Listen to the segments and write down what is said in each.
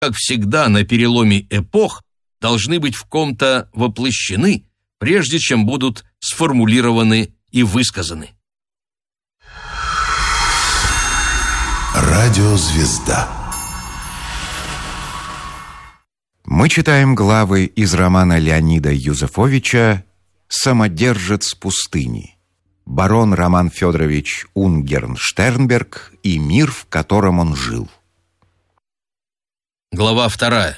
как всегда на переломе эпох, должны быть в ком-то воплощены, прежде чем будут сформулированы и высказаны. Радиозвезда. Мы читаем главы из романа Леонида Юзефовича «Самодержец пустыни». Барон Роман Федорович Унгерн-Штернберг и мир, в котором он жил. Глава 2.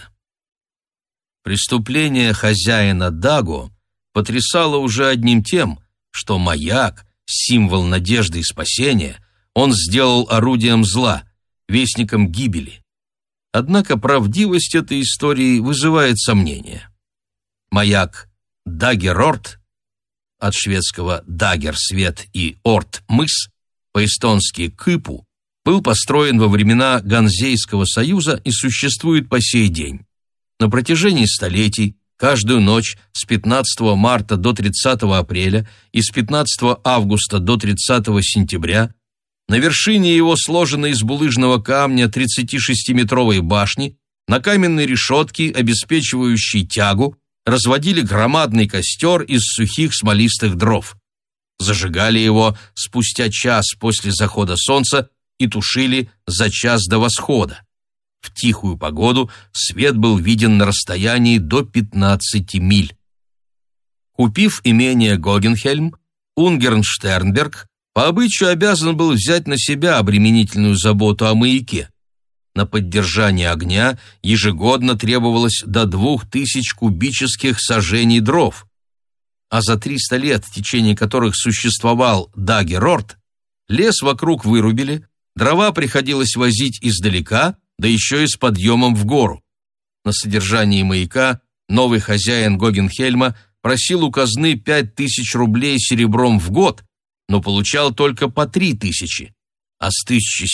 Преступление хозяина Даго потрясало уже одним тем, что маяк, символ надежды и спасения, он сделал орудием зла, вестником гибели. Однако правдивость этой истории вызывает сомнения. Маяк Дагерорт, от шведского «дагер» — свет и «орт» — мыс, по-эстонски «кыпу», был построен во времена Ганзейского союза и существует по сей день. На протяжении столетий, каждую ночь с 15 марта до 30 апреля и с 15 августа до 30 сентября на вершине его сложенной из булыжного камня 36-метровой башни на каменной решетке, обеспечивающей тягу, разводили громадный костер из сухих смолистых дров. Зажигали его спустя час после захода солнца и тушили за час до восхода. В тихую погоду свет был виден на расстоянии до 15 миль. Купив имение Гогенхельм, Унгерн-Штернберг по обычаю обязан был взять на себя обременительную заботу о маяке. На поддержание огня ежегодно требовалось до 2000 кубических сажений дров. А за 300 лет, в течение которых существовал Дагерорт, лес вокруг вырубили, дрова приходилось возить издалека, да еще и с подъемом в гору. На содержании маяка новый хозяин Гогенхельма просил у казны 5000 рублей серебром в год, но получал только по 3000, а с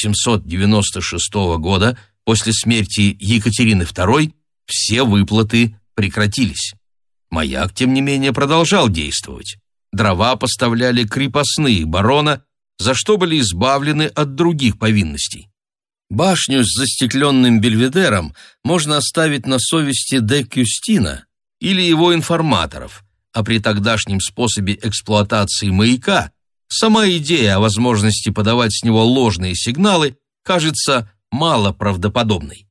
1796 года, после смерти Екатерины II, все выплаты прекратились. Маяк, тем не менее, продолжал действовать. Дрова поставляли крепостные барона, за что были избавлены от других повинностей. Башню с застекленным бельведером можно оставить на совести де Кюстина или его информаторов, а при тогдашнем способе эксплуатации маяка сама идея о возможности подавать с него ложные сигналы кажется мало правдоподобной.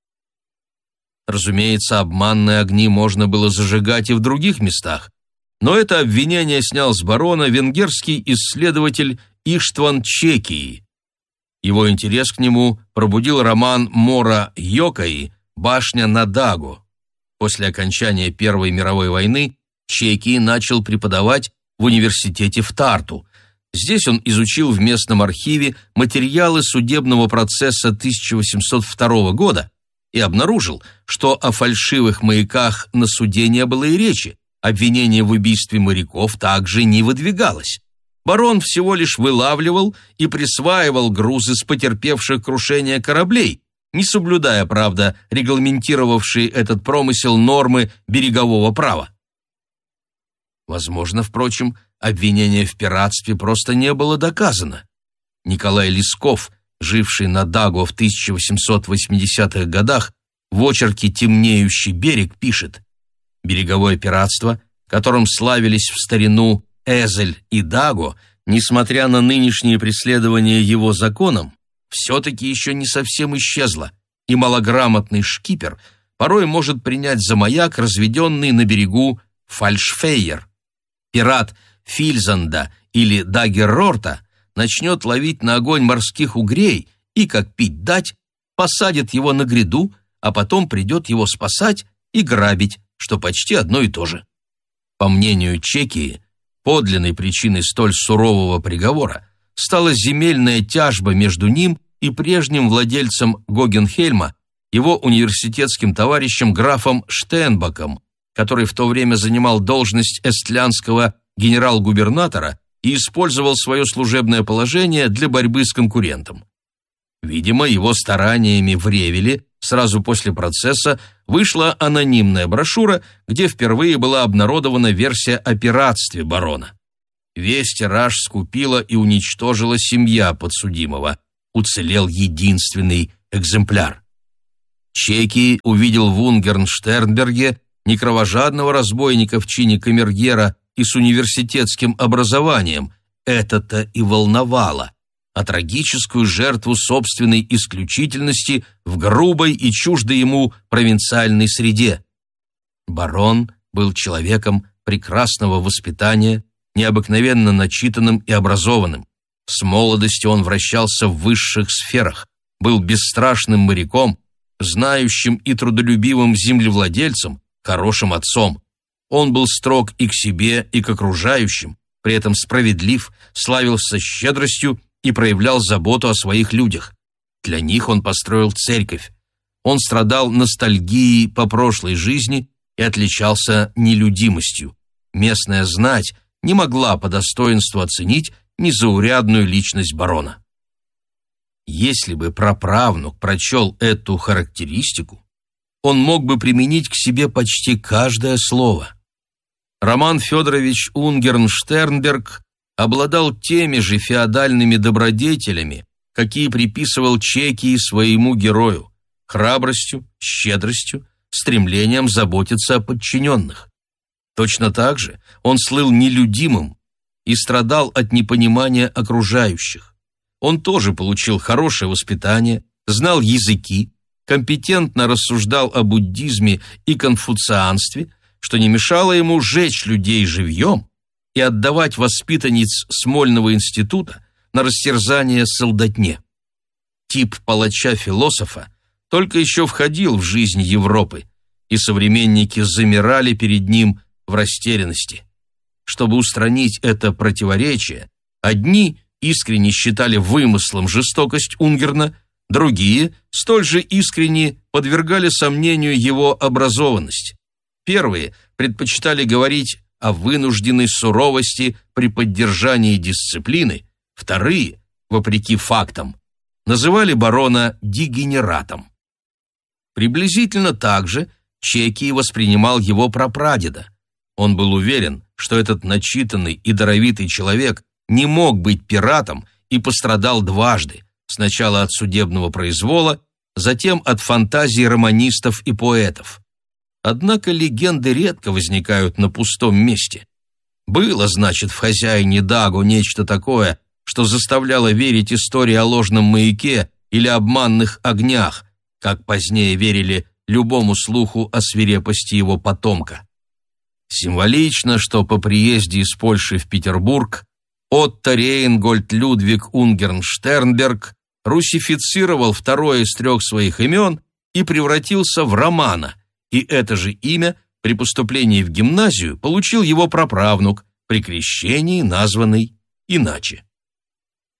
Разумеется, обманные огни можно было зажигать и в других местах, но это обвинение снял с барона венгерский исследователь Иштван Чекии. Его интерес к нему пробудил роман Мора Йокаи «Башня на Даго». После окончания Первой мировой войны Чекии начал преподавать в университете в Тарту. Здесь он изучил в местном архиве материалы судебного процесса 1802 года и обнаружил, что о фальшивых маяках на суде не было и речи, обвинение в убийстве моряков также не выдвигалось. Барон всего лишь вылавливал и присваивал грузы с потерпевших крушение кораблей, не соблюдая, правда, регламентировавшие этот промысел нормы берегового права. Возможно, впрочем, обвинение в пиратстве просто не было доказано. Николай Лесков, живший на Даго в 1880-х годах, в очерке «Темнеющий берег» пишет: «Береговое пиратство, которым славились в старину Эзель и Даго, несмотря на нынешние преследования его законом, все-таки еще не совсем исчезло, и малограмотный шкипер порой может принять за маяк разведенный на берегу фальшфейер. Пират Фильзанда или Дагеррорта начнет ловить на огонь морских угрей и, как пить дать, посадит его на гряду, а потом придет его спасать и грабить, что почти одно и то же». По мнению Чекии, подлинной причиной столь сурового приговора стала земельная тяжба между ним и прежним владельцем Гогенхельма, его университетским товарищем графом Штенбаком, который в то время занимал должность эстлянского генерал-губернатора и использовал свое служебное положение для борьбы с конкурентом. Видимо, его стараниями в Ревеле сразу после процесса вышла анонимная брошюра, где впервые была обнародована версия о пиратстве барона. Весь тираж скупила и уничтожила семья подсудимого. Уцелел единственный экземпляр. Чекий увидел в Унгерн-Штернберге не кровожадного разбойника в чине камергера и с университетским образованием, это-то и волновало, а трагическую жертву собственной исключительности в грубой и чуждой ему провинциальной среде. Барон был человеком прекрасного воспитания, необыкновенно начитанным и образованным. С молодости он вращался в высших сферах, был бесстрашным моряком, знающим и трудолюбивым землевладельцем, хорошим отцом. Он был строг и к себе, и к окружающим, при этом справедлив, славился щедростью и проявлял заботу о своих людях. Для них он построил церковь. Он страдал ностальгией по прошлой жизни и отличался нелюдимостью. Местная знать не могла по достоинству оценить незаурядную личность барона. Если бы праправнук прочел эту характеристику, он мог бы применить к себе почти каждое слово. Роман Федорович Унгерн-Штернберг обладал теми же феодальными добродетелями, какие приписывал Чекий своему герою: храбростью, щедростью, стремлением заботиться о подчиненных. Точно так же он слыл нелюдимым и страдал от непонимания окружающих. Он тоже получил хорошее воспитание, знал языки, компетентно рассуждал о буддизме и конфуцианстве, что не мешало ему жечь людей живьем и отдавать воспитанниц Смольного института на растерзание солдатне. Тип палача-философа только еще входил в жизнь Европы, и современники замирали перед ним в растерянности. Чтобы устранить это противоречие, одни искренне считали вымыслом жестокость Унгерна, другие столь же искренне подвергали сомнению его образованность. Первые предпочитали говорить о вынужденной суровости при поддержании дисциплины, вторые, вопреки фактам, называли барона дегенератом. Приблизительно так же Чекий воспринимал его прапрадеда. Он был уверен, что этот начитанный и даровитый человек не мог быть пиратом и пострадал дважды, сначала от судебного произвола, затем от фантазий романистов и поэтов. Однако легенды редко возникают на пустом месте. Было, значит, в хозяине Даго нечто такое, что заставляло верить истории о ложном маяке или обманных огнях, как позднее верили любому слуху о свирепости его потомка. Символично, что по приезде из Польши в Петербург Отто Рейнгольд Людвиг Унгерн-Штернберг руссифицировал второе из трех своих имен и превратился в Романа, и это же имя при поступлении в гимназию получил его праправнук, при крещении названный иначе.